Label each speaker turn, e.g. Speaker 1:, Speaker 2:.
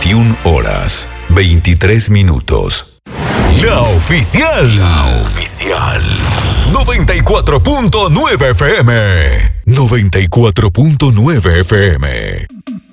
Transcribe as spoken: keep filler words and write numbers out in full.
Speaker 1: veintiuna horas, veintitrés minutos. La oficial. La oficial. noventa y cuatro punto nueve F M. noventa y cuatro punto nueve F M.